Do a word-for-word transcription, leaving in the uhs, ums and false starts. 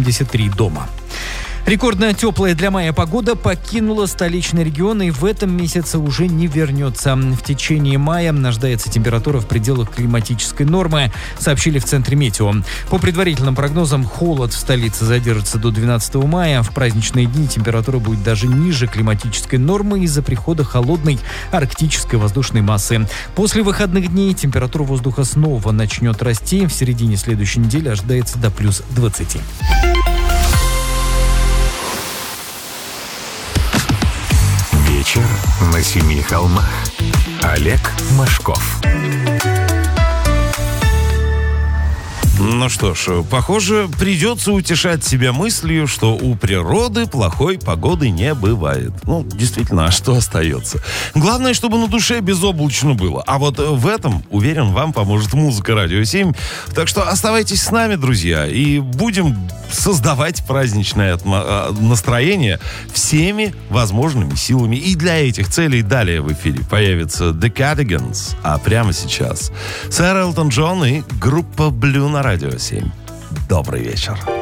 семьдесят три дома. Рекордно теплая для мая погода покинула столичный регион и в этом месяце уже не вернется. В течение мая ожидается температура в пределах климатической нормы, сообщили в Центре метео. По предварительным прогнозам, холод в столице задержится до двенадцатого мая. В праздничные дни температура будет даже ниже климатической нормы из-за прихода холодной арктической воздушной массы. После выходных дней температура воздуха снова начнет расти. В середине следующей недели ожидается до плюс двадцати. Вечер на семи холмах. Олег Машков. Ну что ж, похоже, придется утешать себя мыслью, что у природы плохой погоды не бывает. Ну, действительно, а что остается? Главное, чтобы на душе безоблачно было. А вот в этом, уверен, вам поможет музыка Радио семь. Так что оставайтесь с нами, друзья, и будем создавать праздничное отмо- настроение всеми возможными силами. И для этих целей далее в эфире появится The Cardigans, а прямо сейчас сэр Элтон Джон и группа Blue на Радио семь. Добрый вечер.